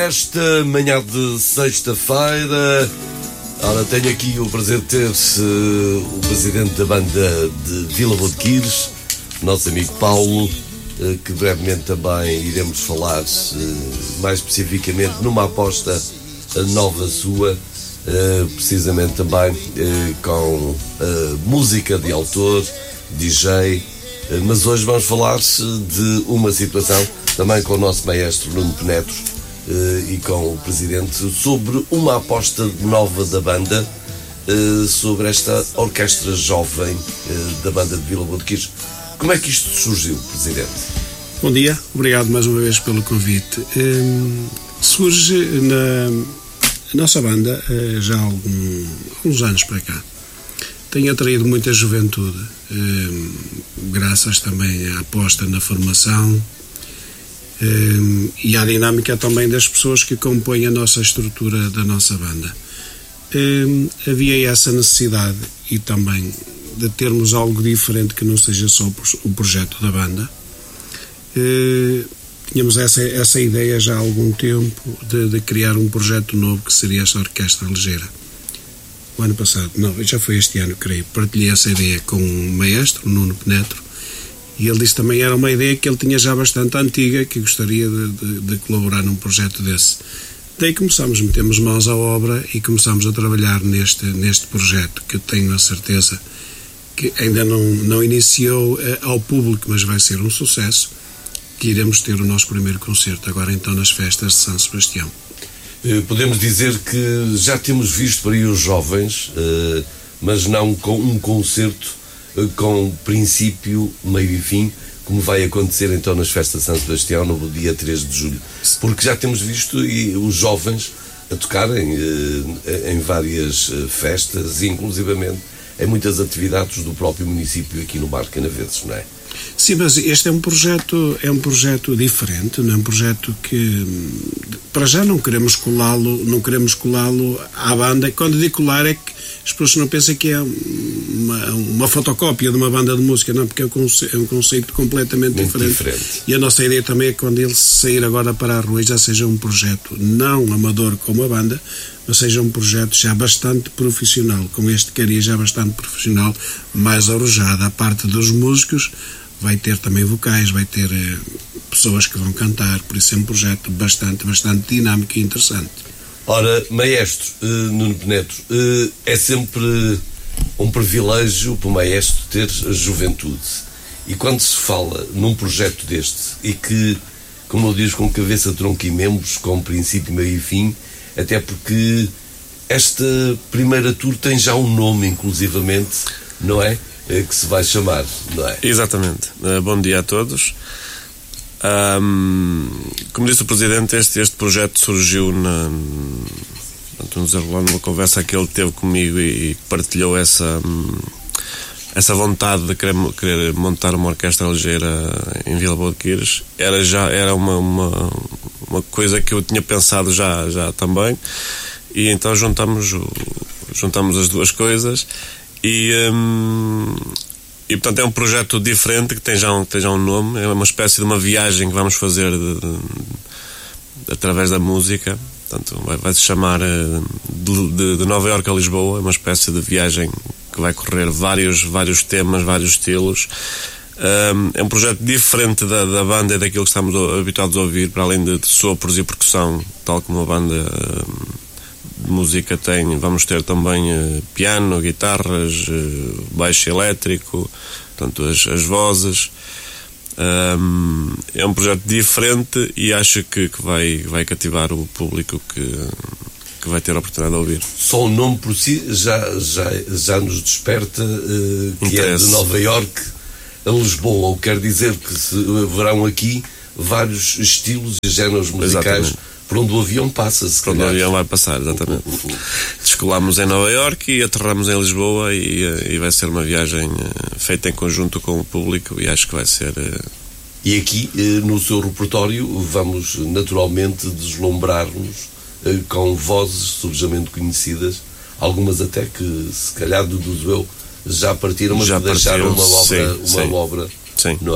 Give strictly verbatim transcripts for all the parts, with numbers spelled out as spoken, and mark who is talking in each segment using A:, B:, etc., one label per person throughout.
A: Esta manhã de sexta-feira, ora, tenho aqui o prazer de ter uh, o presidente da banda de Vila Boa de Quires, nosso amigo Paulo, uh, que brevemente também iremos falar uh, mais especificamente numa aposta uh, nova sua, uh, precisamente também uh, com uh, música de autor, D J, uh, mas hoje vamos falar de uma situação também com o nosso maestro Nuno Penetros, Uh, e com o presidente, sobre uma aposta nova da banda, uh, sobre esta orquestra jovem uh, da banda de Vila Boa de Quires. Como é que isto surgiu, presidente?
B: Bom dia, obrigado mais uma vez pelo convite. Um, surge na a nossa banda uh, já há algum, alguns anos para cá. Tem atraído muita juventude, um, graças também à aposta na formação, Um, e à dinâmica também das pessoas que compõem a nossa estrutura da nossa banda. Um, havia essa necessidade e também de termos algo diferente que não seja só o projeto da banda. Uh, tínhamos essa, essa ideia já há algum tempo de, de criar um projeto novo que seria essa orquestra ligeira. O ano passado, não, já foi este ano, creio, partilhei essa ideia com o maestro, Nuno Penetros. E ele disse também era uma ideia que ele tinha já bastante antiga, que gostaria de, de, de colaborar num projeto desse. Daí começámos, metemos mãos à obra e começámos a trabalhar neste, neste projeto, que eu tenho a certeza que ainda não, não iniciou eh, ao público, mas vai ser um sucesso, que iremos ter o nosso primeiro concerto agora então nas festas de São Sebastião.
A: Podemos dizer que já temos visto por aí os jovens, mas não com um concerto com princípio, meio e fim, como vai acontecer então nas festas de São Sebastião no dia três de julho, porque já temos visto e os jovens a tocarem eh, em várias festas e inclusivamente em muitas atividades do próprio município aqui no Mar Canaveses, não é?
B: Sim, mas este é um projeto, é um projeto diferente, não é um projeto que para já não queremos colá-lo, não queremos colá-lo à banda. Quando digo colar é que as pessoas não pensam que é uma, uma fotocópia de uma banda de música, não, porque é um conceito, é um conceito completamente diferente. diferente. E a nossa ideia também é que quando ele sair agora para a rua já seja um projeto não amador como a banda, mas seja um projeto já bastante profissional, com este cariz já bastante profissional, mais arrojado. A parte dos músicos vai ter também vocais, vai ter eh, pessoas que vão cantar, por isso é um projeto bastante, bastante dinâmico e interessante.
A: Ora, maestro uh, Nuno Penetros, uh, é sempre um privilégio para o maestro ter a juventude. E quando se fala num projeto deste, e que, como eu digo, com cabeça, tronco e membros, com princípio, meio e fim, até porque esta primeira tour tem já um nome, inclusivamente, não é? Uh, que se vai chamar, não é?
C: Exatamente. Uh, bom dia a todos. Um, como disse o Presidente, este, este projeto surgiu na, numa conversa que ele teve comigo e, e partilhou essa, essa vontade de querer, querer montar uma orquestra ligeira em Vila Boa de Quires. Era, já, era uma, uma, uma coisa que eu tinha pensado já, já também, e então juntamos, juntamos as duas coisas e... Um, E, portanto, é um projeto diferente, que tem já um, tem já um nome. É uma espécie de uma viagem que vamos fazer de, de, de, através da música. Portanto, vai, vai se chamar de, de, de Nova Iorque a Lisboa. É uma espécie de viagem que vai correr vários, vários temas, vários estilos. Um, é um projeto diferente da, da banda e daquilo que estamos habituados a ouvir, para além de, de sopros e percussão, tal como a banda um, de música tem. Vamos ter também uh, piano, guitarras, uh, baixo elétrico, portanto as, as vozes. Um, é um projeto diferente e acho que, que vai, vai cativar o público que, que vai ter a oportunidade de ouvir.
A: Só o nome por si já, já, já nos desperta uh, que Interesse. É de Nova Iorque a Lisboa, ou quer dizer que se haverão aqui vários estilos e géneros musicais. Exatamente. Por onde o avião passa, se
C: Por onde o avião vai passar, exatamente. Uh, uh, uh. Descolámos em Nova Iorque e aterramos em Lisboa e, e vai ser uma viagem uh, feita em conjunto com o público e acho que vai ser... Uh...
A: E aqui, uh, no seu repertório, vamos naturalmente deslumbrar-nos uh, com vozes subjamente conhecidas, algumas até que, se calhar, deduzo eu, já partiram, mas já deixaram uma obra, sim, uma
C: sim.
A: obra,
C: sim.
A: não é?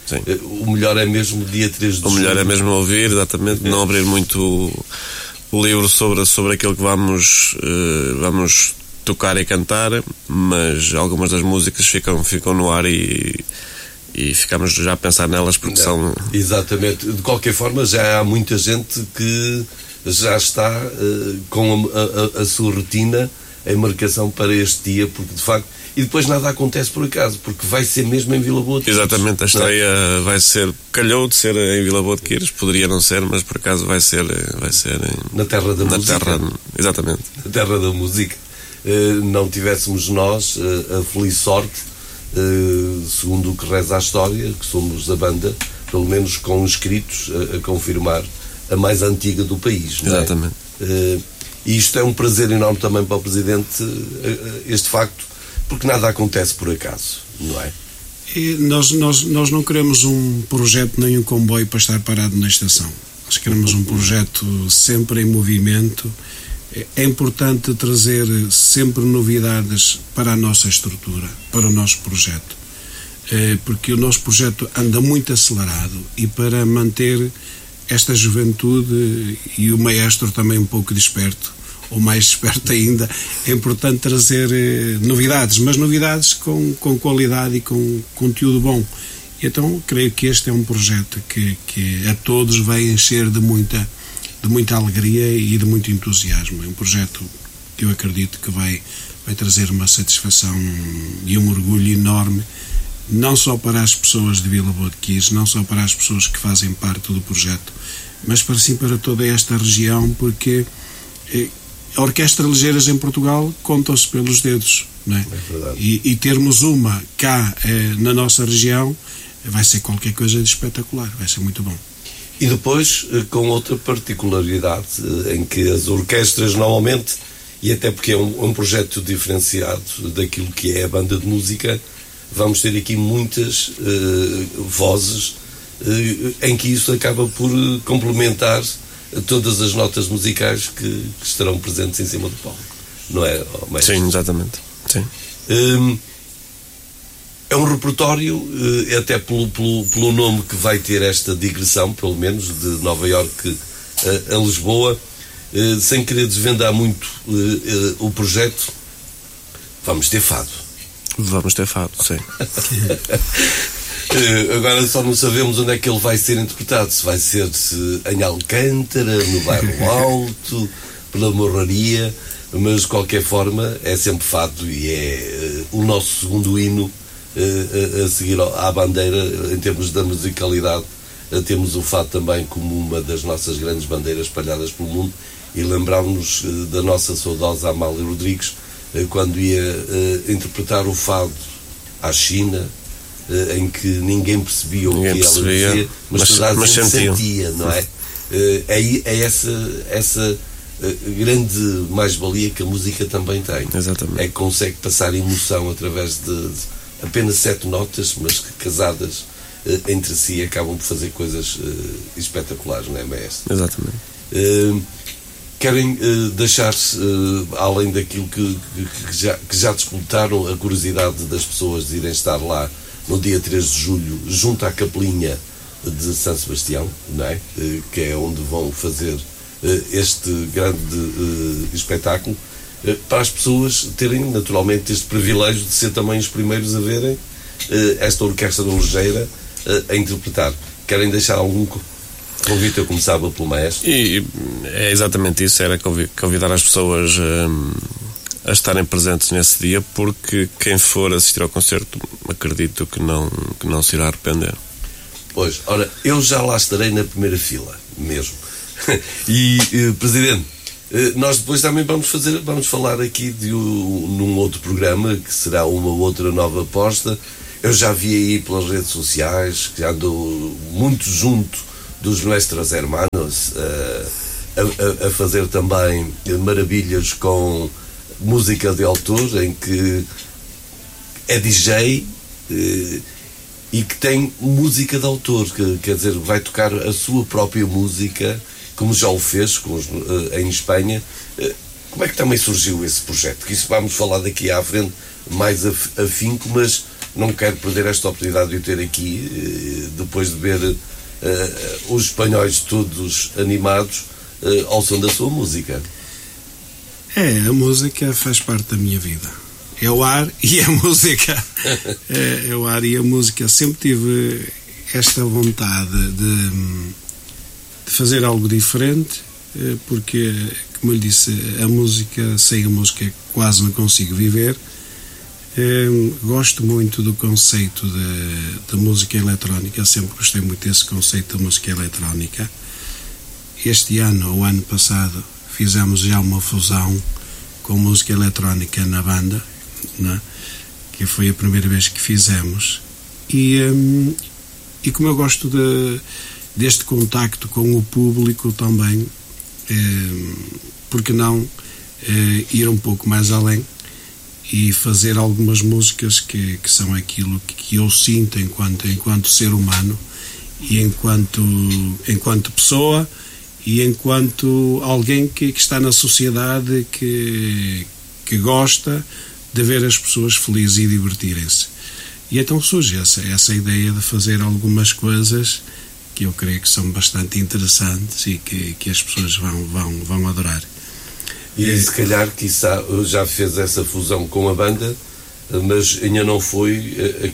C: sim.
A: O melhor é mesmo dia três de julho.
C: O melhor é mesmo ouvir, exatamente, não abrir muito o livro sobre, sobre aquilo que vamos, uh, vamos tocar e cantar, mas algumas das músicas ficam, ficam no ar e, e ficamos já a pensar nelas porque não, são...
A: Exatamente. De qualquer forma, já há muita gente que já está uh, com a, a, a sua rotina em marcação para este dia, porque de facto... E depois nada acontece por acaso, porque vai ser mesmo em Vila Boa de Quires.
C: Exatamente, a estreia não? vai ser... Calhou de ser em Vila Boa de Quires, poderia não ser, mas por acaso vai ser... Vai ser em,
A: na terra da
C: na
A: música.
C: Terra, exatamente.
A: Na terra da música. Uh, não tivéssemos nós uh, a feliz sorte, uh, segundo o que reza a história, que somos a banda, pelo menos com inscritos a, a confirmar, a mais antiga do país.
C: Exatamente.
A: Não é? uh, e isto é um prazer enorme também para o Presidente, uh, este facto, porque nada acontece por acaso, não é?
B: E nós, nós, nós não queremos um projeto nem um comboio para estar parado na estação. Nós queremos um projeto sempre em movimento. É importante trazer sempre novidades para a nossa estrutura, para o nosso projeto, porque o nosso projeto anda muito acelerado e para manter esta juventude e o maestro também um pouco desperto, ou mais desperto ainda, é importante trazer novidades, mas novidades com, com qualidade e com conteúdo bom. Então creio que este é um projeto que, que a todos vai encher de muita de muita alegria e de muito entusiasmo. É um projeto que eu acredito que vai, vai trazer uma satisfação e um orgulho enorme, não só para as pessoas de Vila Boa de Quires, não só para as pessoas que fazem parte do projeto, mas para sim para toda esta região, porque a Orquestra Ligeiras em Portugal contam-se pelos dedos, não é?
A: É verdade.
B: E, e termos uma cá eh, na nossa região vai ser qualquer coisa de espetacular, vai ser muito bom.
A: E depois, com outra particularidade, em que as orquestras normalmente, e até porque é um, um projeto diferenciado daquilo que é a banda de música, vamos ter aqui muitas uh, vozes uh, em que isso acaba por complementar todas as notas musicais que, que estarão presentes em cima do palco. Não é, oh,
C: Sim, exatamente. Sim.
A: Um, É um repertório, até pelo, pelo, pelo nome que vai ter esta digressão, pelo menos, de Nova Iorque a, a Lisboa, sem querer desvendar muito o projeto, vamos ter fado.
C: Vamos ter fado, sim.
A: Agora só não sabemos onde é que ele vai ser interpretado, se vai ser em Alcântara, no Bairro Alto, pela Morraria, mas de qualquer forma é sempre fado e é o nosso segundo hino A, a seguir à bandeira. Em termos da musicalidade, temos o fado também como uma das nossas grandes bandeiras espalhadas pelo mundo, e lembrámos da nossa saudosa Amália Rodrigues quando ia interpretar o fado à China, em que ninguém percebia
C: ninguém
A: o que
C: percebia,
A: ela dizia, mas, mas toda a
C: mas
A: gente
C: sentiam.
A: sentia, não é? É, é essa, essa grande mais-valia que a música também tem.
C: Exatamente.
A: É que consegue passar emoção através de, de apenas sete notas, mas que casadas uh, entre si acabam por fazer coisas uh, espetaculares, não é, maestro?
C: Exatamente.
A: Uh, querem uh, deixar-se, uh, além daquilo que, que, que, já, que já disputaram, a curiosidade das pessoas de irem estar lá no dia três de julho, junto à capelinha de São Sebastião, não é? Uh, que é onde vão fazer uh, este grande uh, espetáculo, para as pessoas terem naturalmente este privilégio de ser também os primeiros a verem uh, esta Orquestra Ligeira uh, a interpretar. Querem deixar algum convite? Eu começava pelo maestro.
C: E é exatamente isso, era convidar as pessoas um, a estarem presentes nesse dia, porque quem for assistir ao concerto, acredito que não, que não se irá arrepender.
A: Pois, ora, eu já lá estarei na primeira fila mesmo. E, uh, Presidente, nós depois também vamos fazer, vamos falar aqui de um, num outro programa que será uma outra nova aposta. Eu já vi aí pelas redes sociais que andou muito junto dos Nuestros Hermanos uh, a, a, a fazer também maravilhas com música de autor, em que é D J uh, e que tem música de autor, que, quer dizer, vai tocar a sua própria música, como já o fez com os, uh, em Espanha. Uh, como é que também surgiu esse projeto? Que isso vamos falar daqui à frente mais af, afinco, mas não quero perder esta oportunidade de o ter aqui, depois de ver uh, os espanhóis todos animados uh, ao som da sua música.
B: É, a música faz parte da minha vida. É o ar e a música. é, é o ar e a música. Sempre tive esta vontade de, de fazer algo diferente, porque, como eu lhe disse, a música, sem a música quase não consigo viver. Gosto muito do conceito de, de música eletrónica, sempre gostei muito desse conceito da música eletrónica. Este ano, ou ano passado, fizemos já uma fusão com música eletrónica na banda, né? Que foi a primeira vez que fizemos. E, um, e como eu gosto de, deste contacto com o público também, um, porque não um, ir um pouco mais além e fazer algumas músicas que, que são aquilo que, que eu sinto enquanto, enquanto ser humano e enquanto, enquanto pessoa e enquanto alguém que, que está na sociedade que, que gosta de ver as pessoas felizes e divertirem-se. E então surge essa, essa ideia de fazer algumas coisas que eu creio que são bastante interessantes e que, que as pessoas vão, vão, vão adorar.
A: E se calhar, quiçá, já fez essa fusão com a banda, mas ainda não foi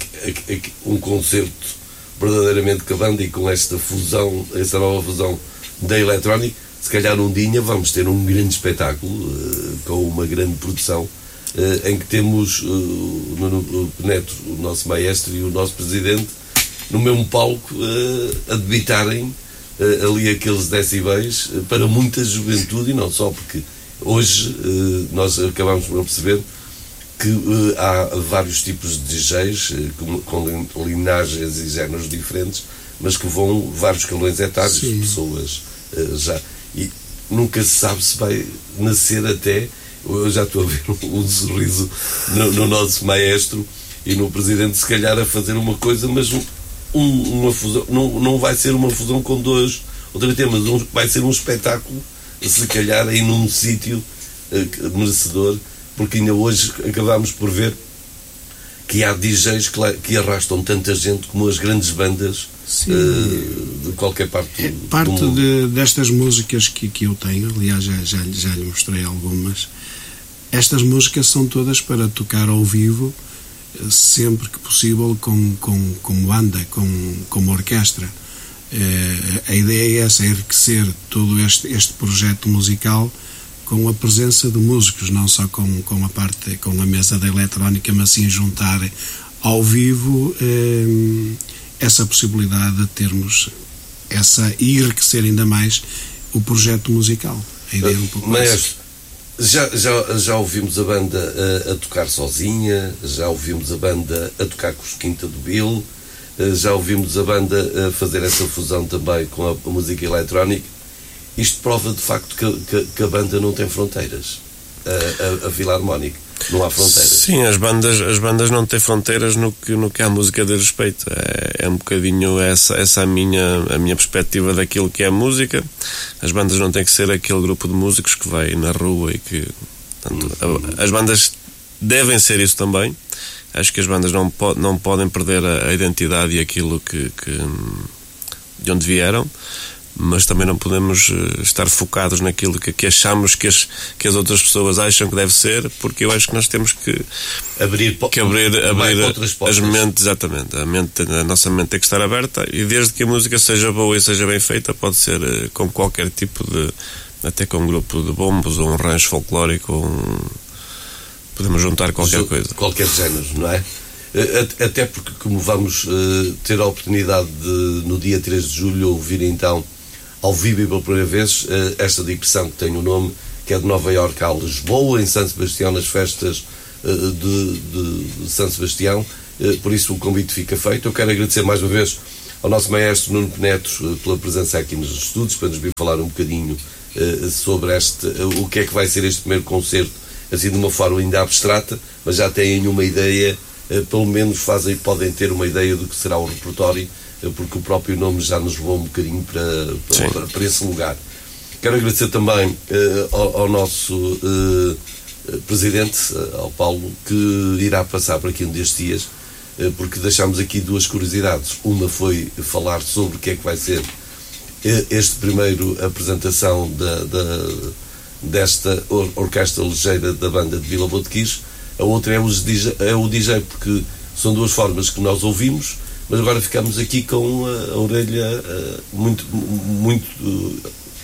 A: um concerto verdadeiramente com a banda e com esta fusão, essa nova fusão da eletrónica. Se calhar um dia vamos ter um grande espetáculo com uma grande produção em que temos o Nuno Neto, o nosso maestro, e o nosso presidente no mesmo palco a debitarem ali aqueles decibéis para muita juventude, e não só, porque hoje nós acabamos por perceber que há vários tipos de D Js com linagens e géneros diferentes, mas que vão vários escalões etários, Sim. pessoas já, e nunca se sabe se vai nascer até. Eu já estou a ver um, um sorriso no, no nosso maestro e no presidente, se calhar a fazer uma coisa, mas um, um, uma fusão, não, não vai ser uma fusão com dois ou três temas, um, vai ser um espetáculo, se calhar aí num sítio uh, merecedor, porque ainda hoje acabámos por ver que há D Js que, que arrastam tanta gente como as grandes bandas uh, de qualquer parte do,
B: é, parte
A: do mundo.
B: De, destas músicas que, que eu tenho, aliás já, já, já lhe mostrei algumas. Estas músicas são todas para tocar ao vivo, sempre que possível, com, com, com banda, com, com uma orquestra. Uh, a ideia é essa, é enriquecer todo este, este projeto musical com a presença de músicos, não só com, com a parte, com a mesa da eletrónica, mas sim juntar ao vivo uh, essa possibilidade de termos essa, e enriquecer ainda mais o projeto musical. A ideia é um pouco
A: mais. Já, já, já ouvimos a banda a, a tocar sozinha, já ouvimos a banda a tocar com os Quinta do Bill, já ouvimos a banda a fazer essa fusão também com a, a música eletrónica. Isto prova de facto que, que, que a banda não tem fronteiras, a, a, a Filarmónica, não há fronteiras.
C: Sim, as bandas, as bandas não têm fronteiras no que, no que a música diz respeito. É, é um bocadinho essa, essa a, minha, a minha perspectiva daquilo que é a música. As bandas não têm que ser aquele grupo de músicos que vai na rua e que... Portanto, a, as bandas devem ser isso também. Acho que as bandas não, po, não podem perder a, a identidade e aquilo que, que, de onde vieram, mas também não podemos estar focados naquilo que, que achamos que as, que as outras pessoas acham que deve ser, porque eu acho que nós temos que
A: abrir,
C: que abrir, abrir as mentes, exatamente. A, mente, a nossa mente tem que estar aberta, e desde que a música seja boa e seja bem feita, pode ser com qualquer tipo de, até com um grupo de bombos ou um rancho folclórico, ou um, podemos juntar qualquer
A: Ju,
C: coisa.
A: Qualquer género, não é? Até porque, como vamos uh, ter a oportunidade de, no dia três de julho, ouvir então ao vivo e pela primeira vez uh, esta digressão que tem o nome, que é de Nova Iorque a Lisboa, em São Sebastião, nas festas uh, de, de, de São Sebastião. Uh, por isso o convite fica feito. Eu quero agradecer mais uma vez ao nosso maestro Nuno Neto uh, pela presença aqui nos estúdios, para nos vir falar um bocadinho uh, sobre este, uh, o que é que vai ser este primeiro concerto, assim de uma forma ainda abstrata, mas já têm uma ideia, uh, pelo menos fazem, podem ter uma ideia do que será o repertório, porque o próprio nome já nos levou um bocadinho para, para, para, para esse lugar. Quero agradecer também uh, ao, ao nosso uh, presidente, uh, ao Paulo, que irá passar por aqui um destes dias porque deixámos aqui duas curiosidades. Uma foi falar sobre o que é que vai ser este primeiro apresentação da, da, desta or, orquestra ligeira da banda de Vila Boa de Quires. A outra é o, D J, é o D J, porque são duas formas que nós ouvimos, mas agora ficamos aqui com a, a orelha uh, muito, muito uh,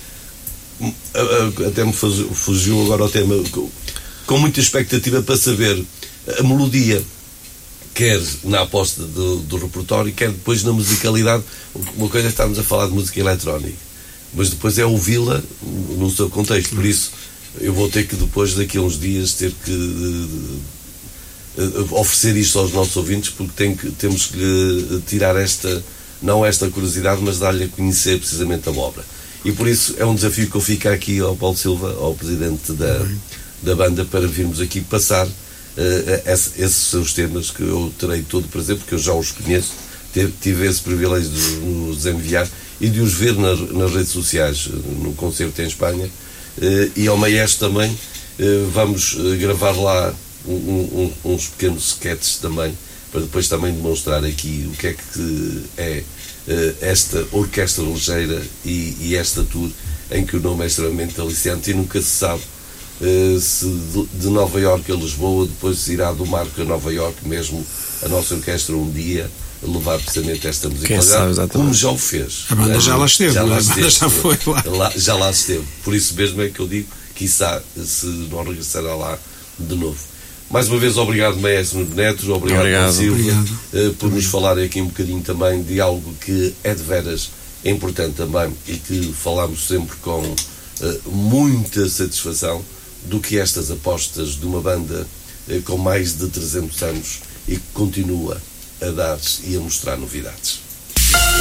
A: uh, até me fugiu agora o tema, com, com muita expectativa para saber a melodia, quer na aposta do, do repertório, quer depois na musicalidade. Uma coisa é estarmos a falar de música eletrónica, mas depois é ouvi-la no seu contexto. Por isso eu vou ter que depois, daqui a uns dias, ter que uh, uh, oferecer isto aos nossos ouvintes, porque tem que, temos que lhe tirar esta, não esta curiosidade, mas dar-lhe a conhecer precisamente a obra. E por isso é um desafio que eu fico aqui ao Paulo Silva, ao presidente da, da banda, para virmos aqui passar Uh, esse, esses são os temas que eu terei todo o prazer, porque eu já os conheço, tive, tive esse privilégio de os enviar e de os ver na, nas redes sociais, no concerto em Espanha, uh, e ao maestro também uh, vamos uh, gravar lá um, um, uns pequenos sketches também, para depois também demonstrar aqui o que é que é uh, esta orquestra ligeira e, e esta tour, em que o nome é extremamente aliciante e nunca se sabe Uh, se de, de Nova Iorque a Lisboa, depois se irá do Marco a Nova Iorque, mesmo a nossa orquestra um dia levar precisamente esta musicalidade, como já o fez.
B: A banda já lá esteve,
A: já, lá
B: esteve, já foi lá.
A: lá. Já lá esteve. Por isso mesmo é que eu digo, quiçá, se não regressará lá de novo. Mais uma vez, obrigado, Maestro Neto, obrigado, obrigado. Silva, obrigado. Uh, por nos falar aqui um bocadinho também de algo que é de veras importante também e que falamos sempre com uh, muita satisfação, do que estas apostas de uma banda eh, com mais de trezentos anos e que continua a dar e a mostrar novidades.